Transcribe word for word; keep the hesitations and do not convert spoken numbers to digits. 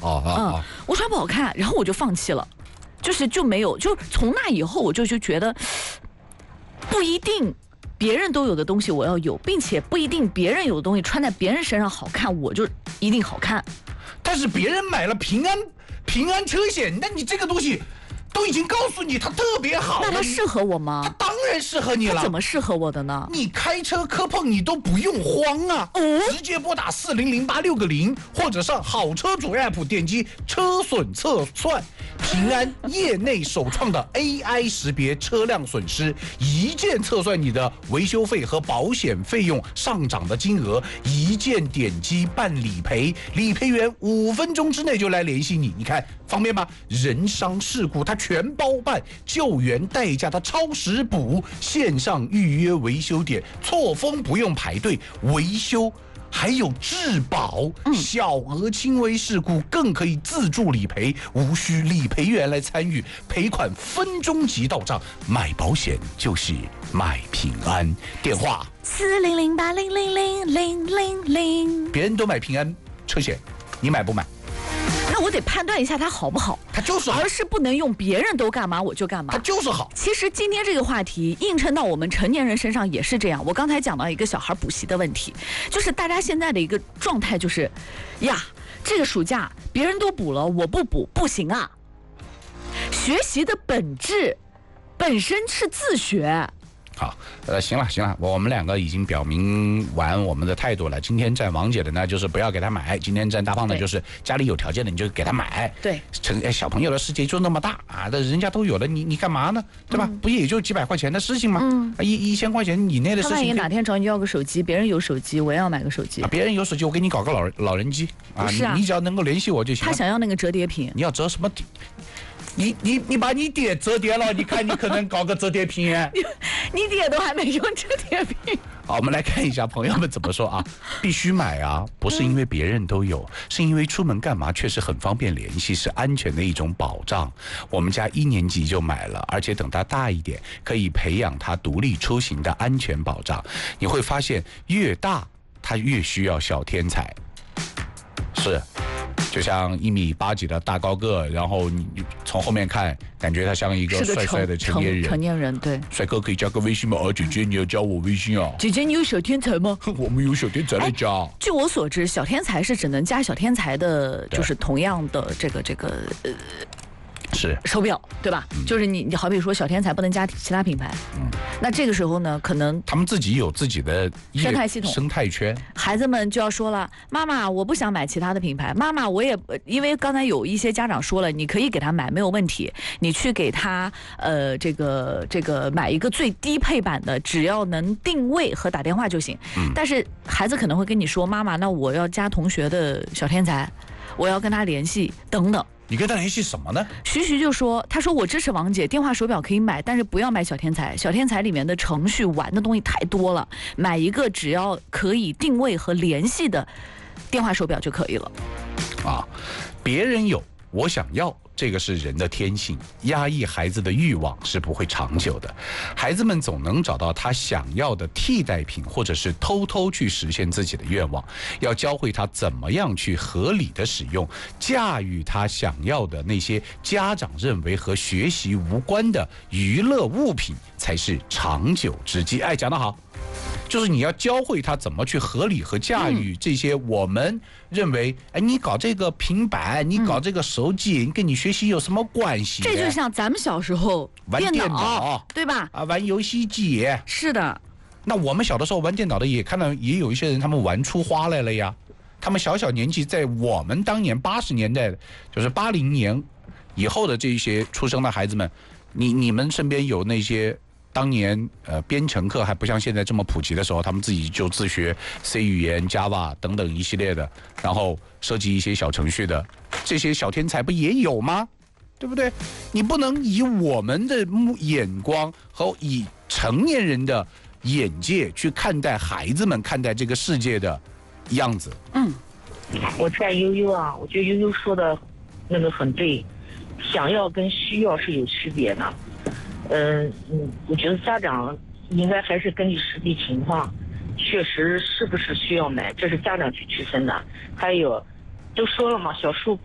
哦哦哦， 我穿不好看，然后我就放弃了，就是就没有，就从那以后我就就觉得不一定别人都有的东西我要有，并且不一定别人有的东西穿在别人身上好看，我就一定好看。 但是别人买了平安平安车险，那你这个东西都已经告诉你它特别好了， 那它适合我吗？ 它当然适合你了。 它怎么适合我的呢？ 你开车磕碰你都不用慌啊， 哦、 直接拨打四零零八六个零，或者上好车主 A P P 点击车损测算，平安业内首创的 A I 识别车辆损失，一键测算你的维修费和保险费用上涨的金额，一键点击办理赔，理赔员五分钟之内就来联系你，你看方便吗？人伤事故它全包办，救援代驾的超时补，线上预约维修点，错峰不用排队，维修还有质保，小额轻微事故更可以自助理赔，无需理赔员来参与，赔款分钟即到账。买保险就是买平安，电话四零零八零零零零零零。 别人都买平安车险，你买不买？ 那我得判断一下它好不好， 它就是好， 而是不能用别人都干嘛我就干嘛， 它就是好。 其实今天这个话题映衬到我们成年人身上也是这样。我刚才讲到一个小孩补习的问题，就是大家现在的一个状态就是，呀，这个暑假别人都补了，我不补不行啊。学习的本质本身是自学。 好，呃，行了行了，我们两个已经表明完我们的态度了。今天站王姐的呢，就是不要给他买；今天站大胖的，就是家里有条件的你就给他买。 对， 成哎小朋友的世界就那么大啊，那人家都有了，你你干嘛呢？对吧？嗯、不也就几百块钱的事情吗？嗯，一一千块钱以内的事情。 他万一哪天找你要个手机，别人有手机，我也要买个手机。 啊、别人有手机，我给你搞个老人老人机啊， 是啊你，你只要能够联系我就行了。 他想要那个折叠屏， 你要折什么？你你你把你爹折叠了，你看你可能搞个折叠屏你你爹都还没用折叠屏。 好，我们来看一下朋友们怎么说啊？必须买啊，不是因为别人都有，是因为出门干嘛确实很方便联系，是安全的一种保障。我们家一年级就买了，而且等他大一点，可以培养他独立出行的安全保障。你会发现，越大他越需要小天才，是。就像一米八几的大高个，然后你从后面看，感觉他像一个帅帅的成年人。 成年人对。 帅哥可以加个微信吗？哦，姐姐你要加我微信啊。 姐姐你有小天才吗？ 我们有小天才来加、哎。 据我所知，小天才是只能加小天才的，就是同样的这个这个呃。 是手表对吧？嗯、就是你，你好比说小天才不能加其他品牌，嗯，那这个时候呢，可能他们自己有自己的生态系统、 生态圈， 孩子们就要说了，妈妈，我不想买其他的品牌，妈妈，我也因为刚才有一些家长说了，你可以给他买没有问题，你去给他呃这个这个买一个最低配版的，只要能定位和打电话就行。嗯，但是孩子可能会跟你说，妈妈，那我要加同学的小天才，我要跟他联系等等。 你跟他联系什么呢？ 徐徐就说：“他说我支持王姐，电话手表可以买，但是不要买小天才。小天才里面的程序玩的东西太多了，买一个只要可以定位和联系的电话手表就可以了。” 啊，别人有，我想要。这个是人的天性，压抑孩子的欲望是不会长久的。孩子们总能找到他想要的替代品，或者是偷偷去实现自己的愿望。要教会他怎么样去合理的使用、驾驭他想要的那些家长认为和学习无关的娱乐物品，才是长久之计。哎，讲得好。就是你要教会他怎么去合理和驾驭这些我们认为，哎，你搞这个平板，你搞这个手机，你跟你学习有什么关系？ 这就像咱们小时候玩电脑， 对吧？ 啊，玩游戏机。 是的。 那我们小的时候玩电脑的也看到，也有一些人他们玩出花来了呀。他们小小年纪，在我们当年八十年代，就是八零年以后的这些出生的孩子们，你你们身边有那些？当年呃编程课还不像现在这么普及的时候，他们自己就自学 C 语言、Java 等等一系列的，然后设计一些小程序的，这些小天才不也有吗？对不对？你不能以我们的眼光和以成年人的眼界去看待孩子们看待这个世界的样子。 嗯， 我赞悠悠啊，我觉得悠悠说的那个很对，想要跟需要是有区别的。嗯嗯，我觉得家长应该还是根据实际情况，确实是不是需要买，这是家长去区分的。还有，都说了嘛，小数。